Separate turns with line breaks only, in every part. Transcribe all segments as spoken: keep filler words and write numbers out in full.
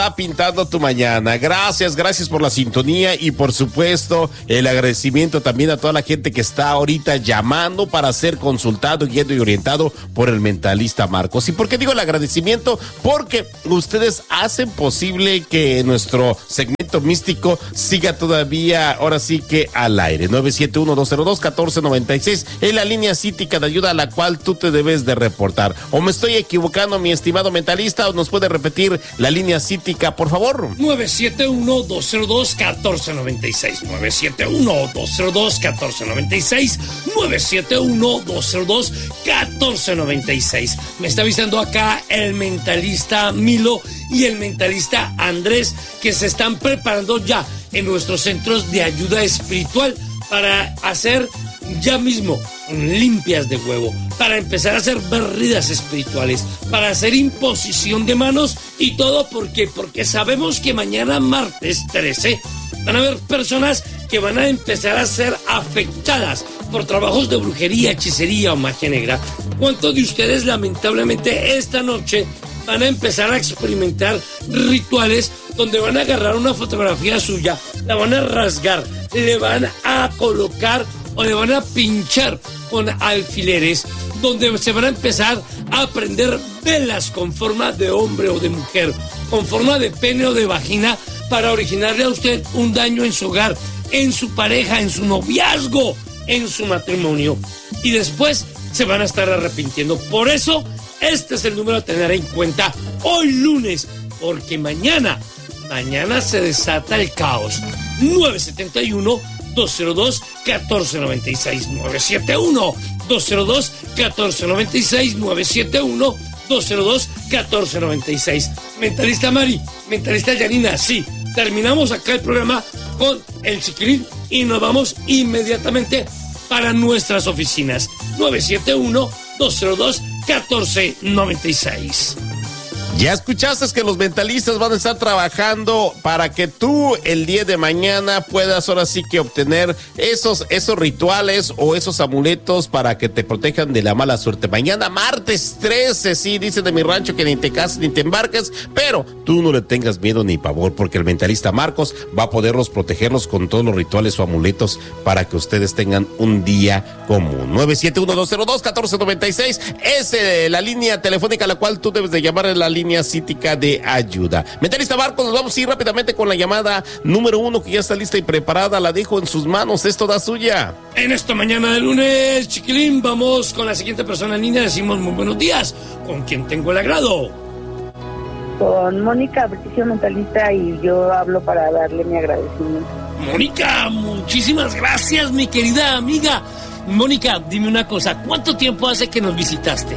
pintando tu mañana. Gracias, gracias por la sintonía y por supuesto el agradecimiento también a toda la gente que está ahorita llamando para ser consultado, guiado y orientado por el mentalista Marcos. ¿Y por qué digo el agradecimiento? Porque ustedes hacen posible que nuestro segmento místico siga todavía, ahora sí que al aire. nueve siete uno, dos cero dos, uno cuatro nueve seis es la línea cítica de ayuda a la cual tú te debes de reportar. ¿O me estoy equivocando, mi estimado mentalista? ¿O nos puede repetir la línea cítica, por favor?
nueve siete uno, dos cero dos, uno cuatro nueve seis, nueve siete uno, dos cero dos, uno cuatro nueve seis, nueve siete uno, dos cero dos, uno cuatro nueve seis. Me está avisando acá el mentalista Milo y el mentalista Andrés que se están preparando ya en nuestros centros de ayuda espiritual para hacer ya mismo limpias de huevo, para empezar a hacer barridas espirituales, para hacer imposición de manos y todo porque porque sabemos que mañana martes trece van a haber personas que van a empezar a ser afectadas por trabajos de brujería, hechicería o magia negra. ¿Cuántos de ustedes lamentablemente esta noche van a empezar a experimentar rituales donde van a agarrar una fotografía suya, la van a rasgar, le van a colocar o le van a pinchar con alfileres, donde se van a empezar a prender velas con forma de hombre o de mujer, con forma de pene o de vagina, para originarle a usted un daño en su hogar, en su pareja, en su noviazgo, en su matrimonio? Y después se van a estar arrepintiendo. Por eso, este es el número a tener en cuenta hoy lunes, porque mañana, mañana se desata el caos. nueve siete uno, dos cero dos, uno cuatro nueve seis, nueve siete uno, dos cero dos, uno cuatro nueve seis, nueve siete uno, dos cero dos, uno cuatro nueve seis. Mentalista Mari, mentalista Yanina, sí, terminamos acá el programa con el chiquilín y nos vamos inmediatamente para nuestras oficinas. nueve siete uno, dos cero dos, uno cuatro nueve seis.
Ya escuchaste que los mentalistas van a estar trabajando para que tú el día de mañana puedas ahora sí que obtener esos, esos rituales o esos amuletos para que te protejan de la mala suerte. Mañana martes trece, sí, dicen de mi rancho que ni te cases ni te embarques, pero tú no le tengas miedo ni pavor porque el mentalista Marcos va a poderlos protegerlos con todos los rituales o amuletos para que ustedes tengan un día común. nueve siete uno, dos cero dos, uno cuatro nueve seis es eh, la línea telefónica a la cual tú debes de llamar en la línea cítica de ayuda. Mentalista Marcos, nos vamos a ir rápidamente con la llamada número uno que ya está lista y preparada. La dejo en sus manos, es toda suya.
En esta mañana de lunes, chiquilín, vamos con la siguiente persona en línea. Decimos muy buenos días. ¿Con quién tengo el agrado?
Con Mónica, Bricio mentalista, y yo hablo para darle mi agradecimiento.
Mónica, muchísimas gracias, mi querida amiga. Mónica, dime una cosa, ¿cuánto tiempo hace que nos visitaste?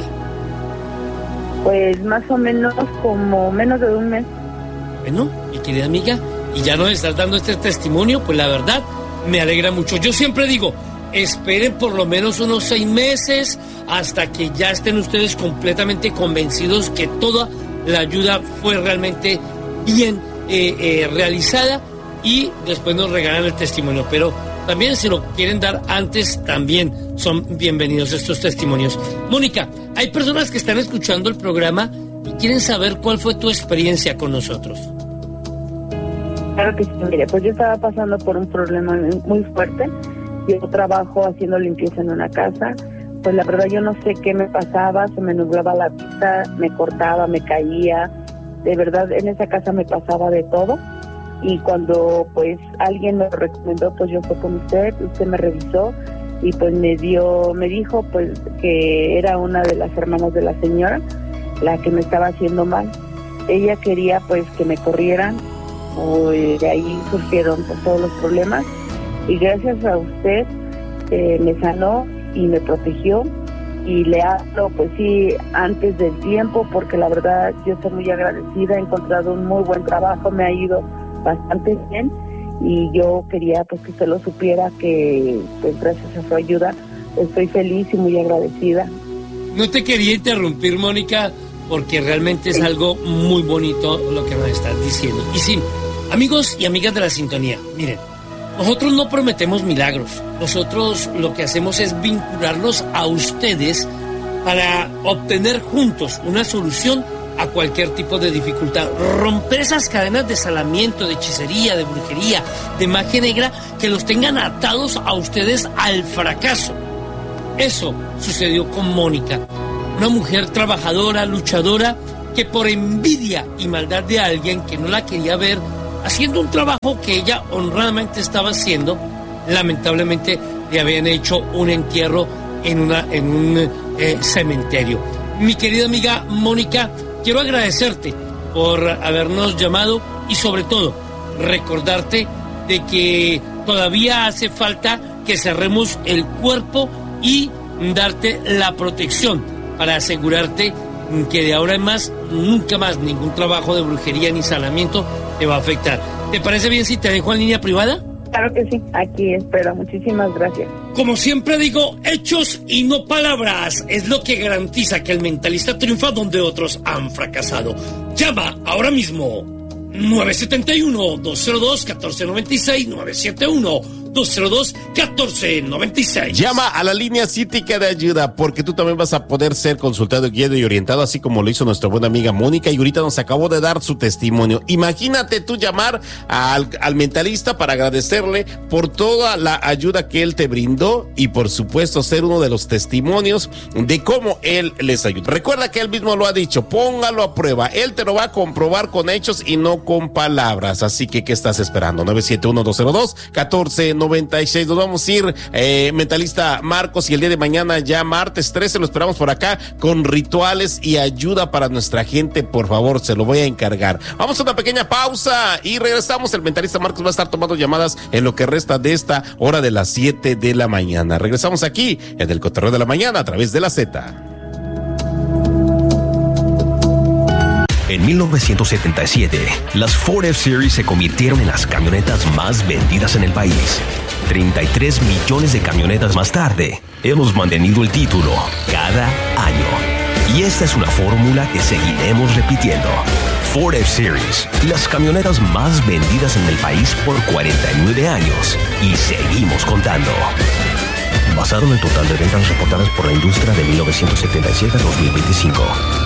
Pues más o menos como menos de un mes.
Bueno, mi querida amiga, y ya nos estás dando este testimonio, pues la verdad me alegra mucho. Yo siempre digo, esperen por lo menos unos seis meses hasta que ya estén ustedes completamente convencidos que toda la ayuda fue realmente bien eh, eh, realizada, y después nos regalan el testimonio. Pero también si lo quieren dar antes, también son bienvenidos estos testimonios. Mónica, hay personas que están escuchando el programa y quieren saber cuál fue tu experiencia con nosotros.
Claro que sí, mire, pues yo estaba pasando por un problema muy fuerte. Yo trabajo haciendo limpieza en una casa. Pues la verdad yo no sé qué me pasaba, se me nublaba la vista, me cortaba, me caía. De verdad en esa casa me pasaba de todo. Y cuando pues alguien me lo recomendó, pues yo fui con usted, usted me revisó y pues me dio, me dijo pues que era una de las hermanas de la señora la que me estaba haciendo mal. Ella quería pues que me corrieran, o de ahí surgieron pues, todos los problemas, y gracias a usted eh, me sanó y me protegió, y le hablo pues sí antes del tiempo, porque la verdad yo estoy muy agradecida, he encontrado un muy buen trabajo, me ha ido bastante bien, y yo quería pues que usted lo supiera, que pues gracias a su ayuda estoy feliz y muy agradecida.
No te quería interrumpir, Mónica, porque realmente es algo muy bonito lo que nos estás diciendo. Y sí, amigos y amigas de la sintonía, miren, nosotros no prometemos milagros, nosotros lo que hacemos es vincularlos a ustedes para obtener juntos una solución a cualquier tipo de dificultad. Romper esas cadenas de salamiento, de hechicería, de brujería, de magia negra que los tengan atados a ustedes al fracaso. Eso sucedió con Mónica, una mujer trabajadora, luchadora, que por envidia y maldad de alguien que no la quería ver haciendo un trabajo que ella honradamente estaba haciendo, lamentablemente le habían hecho un entierro en, una, en un eh, cementerio. Mi querida amiga Mónica, quiero agradecerte por habernos llamado y sobre todo recordarte de que todavía hace falta que cerremos el cuerpo y darte la protección para asegurarte que de ahora en más, nunca más ningún trabajo de brujería ni salamiento te va a afectar. ¿Te parece bien si te dejo en línea privada?
Claro que sí, aquí espero. Muchísimas gracias.
Como siempre digo, hechos y no palabras es lo que garantiza que el mentalista triunfa donde otros han fracasado. Llama ahora mismo nueve siete uno, dos cero dos, uno cuatro nueve seis, nueve siete uno, dos cero dos, uno cuatro nueve seis.
Llama a la línea Cítica de Ayuda, porque tú también vas a poder ser consultado, guiado y orientado, así como lo hizo nuestra buena amiga Mónica, y ahorita nos acabó de dar su testimonio. Imagínate tú llamar al, al mentalista para agradecerle por toda la ayuda que él te brindó y por supuesto ser uno de los testimonios de cómo él les ayuda. Recuerda que él mismo lo ha dicho, póngalo a prueba, él te lo va a comprobar con hechos y no con palabras. Así que, ¿qué estás esperando? nueve siete uno, dos cero dos, uno cuatro nueve seis. Nos vamos a ir, eh, mentalista Marcos, y el día de mañana, ya martes trece, lo esperamos por acá con rituales y ayuda para nuestra gente. Por favor, se lo voy a encargar. Vamos a una pequeña pausa y regresamos. El mentalista Marcos va a estar tomando llamadas en lo que resta de esta hora de las siete de la mañana. Regresamos aquí en el Cotorreo de la Mañana a través de la Z.
En mil novecientos setenta y siete, las Ford F-Series se convirtieron en las camionetas más vendidas en el país. treinta y tres millones de camionetas más tarde, hemos mantenido el título cada año. Y esta es una fórmula que seguiremos repitiendo. Ford F-Series, las camionetas más vendidas en el país por cuarenta y nueve años. Y seguimos contando. Basado en el total de ventas reportadas por la industria de mil novecientos setenta y siete a dos mil veinticinco.